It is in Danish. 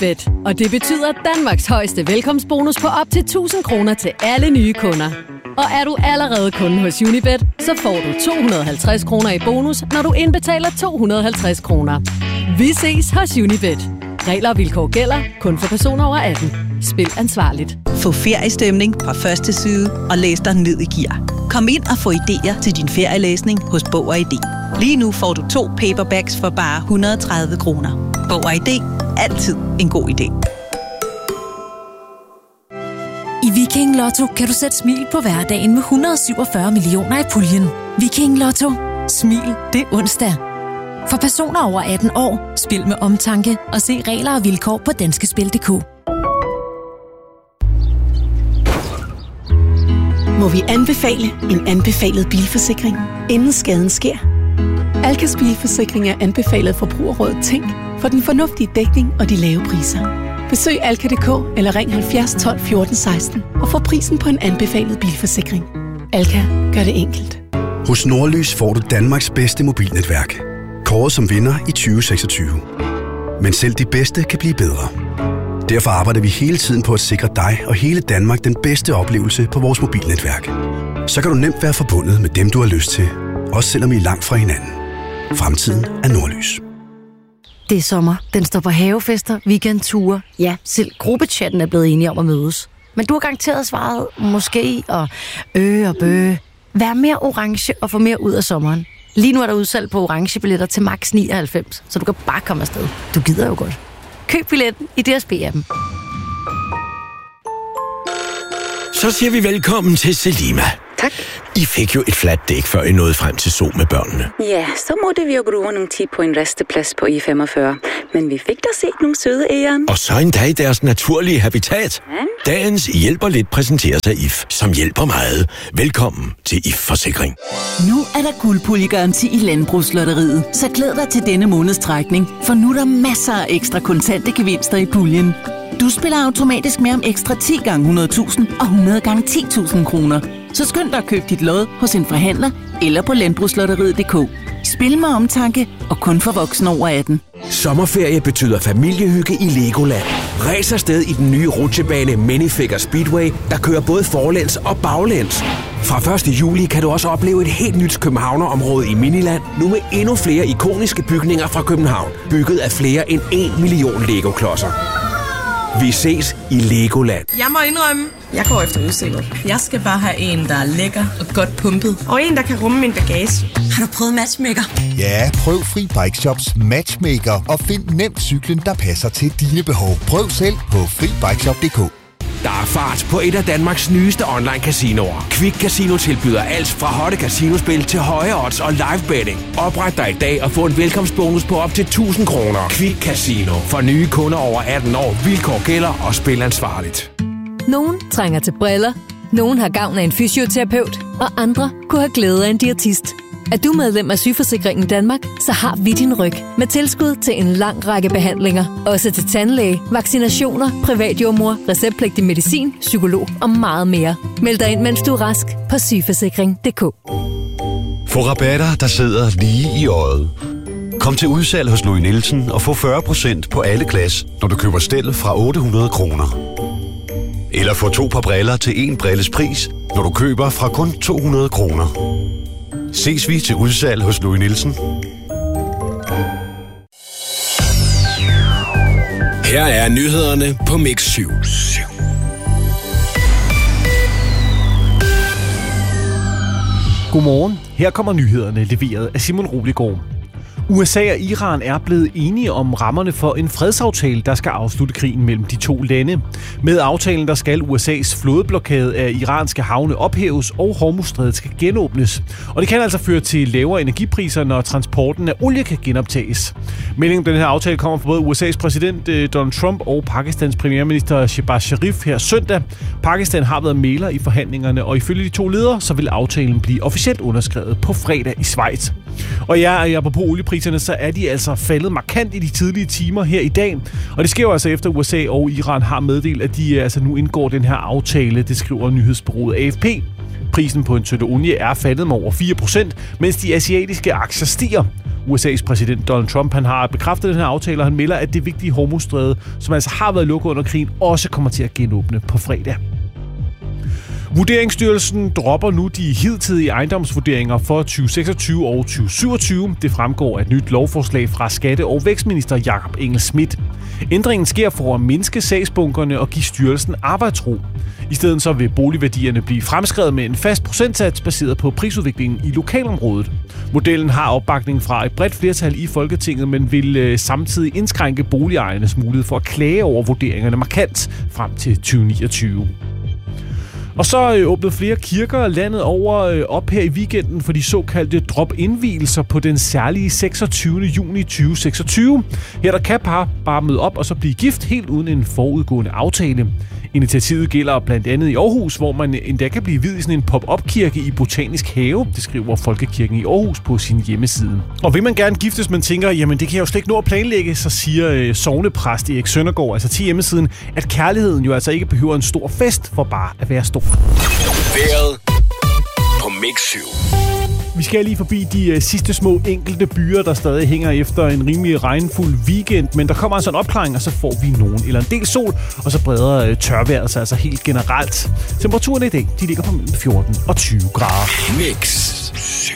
Unibet. Og det betyder Danmarks højeste velkomstbonus på op til 1.000 kroner til alle nye kunder. Og er du allerede kunde hos Unibet, så får du 250 kroner i bonus, når du indbetaler 250 kroner. Vi ses hos Unibet. Regler og vilkår gælder kun for personer over 18. Spil ansvarligt. Få feriestemning fra første side og læs dig ned i gear. Kom ind og få idéer til din ferielæsning hos Bog og ID. Lige nu får du 2 paperbacks for bare 130 kroner. Bog og ID. Altid en god idé. I Viking Lotto kan du sætte smil på hverdagen med 147 millioner i puljen. Viking Lotto. Smil det onsdag. For personer over 18 år, spil med omtanke og se regler og vilkår på danskespil.dk. Må vi anbefale en anbefalet bilforsikring, inden skaden sker? Alkas bilforsikring er anbefalet Forbrugerrådet Tænk for den fornuftige dækning og de lave priser. Besøg alka.dk eller ring 70 12 14 16 og få prisen på en anbefalet bilforsikring. Alka gør det enkelt. Hos Nordlys får du Danmarks bedste mobilnetværk. Kåret som vinder i 2026. Men selv de bedste kan blive bedre. Derfor arbejder vi hele tiden på at sikre dig og hele Danmark den bedste oplevelse på vores mobilnetværk. Så kan du nemt være forbundet med dem, du har lyst til. Også selvom I er langt fra hinanden. Fremtiden er Nordlys. Det er sommer. Den står på havefester, weekendture. Ja, selv gruppechatten er blevet enige om at mødes. Men du har garanteret svaret måske og og bø. Vær mere orange og få mere ud af sommeren. Lige nu er der udsalg på orange billetter til max 99, så du kan bare komme afsted. Du gider jo godt. Køb billetten i DSB-appen. Så siger vi velkommen til Selima. Tak. I fik jo et fladt dæk, før I nåede frem til Zoo med børnene. Ja, så måtte vi jo bruge nogle tid på en resteplads på I-45. Men vi fik da set nogle søde æren. Og så endda i deres naturlige habitat. Ja. Dagens hjælper lidt præsenteres af IF, som hjælper meget. Velkommen til IF Forsikring. Nu er der guldpuljegaranti i Landbrugslotteriet, så glæd dig til denne måneds trækning. For nu er der masser af ekstra kontante gevinster i puljen. Du spiller automatisk med om ekstra 10 gange 100.000 og 100 gange 10.000 kroner. Så skynd dig at købe dit lod hos en forhandler eller på landbrugslotteriet.dk. Spil med omtanke og kun for voksne over 18. Sommerferie betyder familiehygge i Legoland. Ræs afsted i den nye rutsjebane Minifigure Speedway, der kører både forlæns og baglæns. Fra 1. juli kan du også opleve et helt nyt Københavnerområde i Miniland, nu med endnu flere ikoniske bygninger fra København, bygget af flere end 1 million Lego-klodser. Vi ses i Legoland. Jeg må indrømme, jeg går efter udseende. Jeg skal bare have en, der er lækker og godt pumpet. Og en, der kan rumme min bagage. Har du prøvet Matchmaker? Ja, prøv Fri Bike Shops Matchmaker og find nemt cyklen, der passer til dine behov. Prøv selv på FriBikeShop.dk. Der er fart på et af Danmarks nyeste online casinoer. Quick Casino tilbyder alt fra hotte casinospil til høje odds og live betting. Opret dig i dag og få en velkomstbonus på op til 1.000 kroner. Quick Casino. For nye kunder over 18 år. Vilkår gælder og spil ansvarligt. Nogen trænger til briller, nogen har gavn af en fysioterapeut, og andre kunne have glæde af en diætist. Er du medlem af Sygeforsikringen Danmark, så har vi din ryg med tilskud til en lang række behandlinger. Også til tandlæge, vaccinationer, privatjordmor, receptpligtig medicin, psykolog og meget mere. Meld dig ind, mens du er rask på sygeforsikring.dk. Få rabatter, der sidder lige i øjet. Kom til udsalg hos Louis Nielsen og få 40% på alle glas, når du køber stel fra 800 kroner. Eller få 2 par briller til 1 brilles pris, når du køber fra kun 200 kroner. Ses vi til udsalg hos Louis Nielsen. Her er nyhederne på Mix 7. Godmorgen. Her kommer nyhederne leveret af Simon Roligård. USA og Iran er blevet enige om rammerne for en fredsaftale, der skal afslutte krigen mellem de to lande. Med aftalen der skal USA's flådeblokade af iranske havne ophæves, og Hormuzstrædet skal genåbnes. Og det kan altså føre til lavere energipriser, når transporten af olie kan genoptages. Meldingen om den her aftale kommer fra både USA's præsident Donald Trump og Pakistans premierminister Shehbaz Sharif her søndag. Pakistan har været mægler i forhandlingerne, og ifølge de to ledere, så vil aftalen blive officielt underskrevet på fredag i Schweiz. Og ja, apropos oliepriserne, så er de altså faldet markant i de tidlige timer her i dag. Og det sker jo altså efter USA og Iran har meddelt, at de altså nu indgår den her aftale, det skriver nyhedsbureauet AFP. Prisen på en tønde olie er faldet med over 4%, mens de asiatiske aktier stiger. USA's præsident Donald Trump han har bekræftet den her aftale, og han melder, at det vigtige Hormuzstræde, som altså har været lukket under krigen, også kommer til at genåbne på fredag. Vurderingsstyrelsen dropper nu de hidtidige ejendomsvurderinger for 2026 og 2027. Det fremgår af et nyt lovforslag fra Skatte- og Vækstminister Jakob Engel-Schmidt. Ændringen sker for at mindske sagsbunkerne og give styrelsen arbejdsro. I stedet så vil boligværdierne blive fremskrevet med en fast procentsats baseret på prisudviklingen i lokalområdet. Modellen har opbakning fra et bredt flertal i Folketinget, men vil samtidig indskrænke boligejernes mulighed for at klage over vurderingerne markant frem til 2029. Og så åbnede flere kirker landet over op her i weekenden for de såkaldte drop-in-vielser på den særlige 26. juni 2026. Her der kan par bare møde op og så blive gift helt uden en forudgående aftale. Initiativet gælder blandt andet i Aarhus, hvor man endda kan blive viet i sådan en pop-up-kirke i Botanisk Have. Det skriver Folkekirken i Aarhus på sin hjemmeside. Og vil man gerne giftes, men tænker, jamen det kan jeg jo slet ikke nå at planlægge, så siger sognepræst Erik Søndergaard altså til hjemmesiden, at kærligheden jo altså ikke behøver en stor fest for bare at være stor. Været på Mix 7. Vi skal lige forbi de sidste små enkelte byer, der stadig hænger efter en rimelig regnfuld weekend, men der kommer altså en opklaring, og så får vi nogen eller en del sol, og så breder tørvejret sig altså helt generelt. Temperaturen i dag, de ligger på mellem 14 og 20 grader. Mix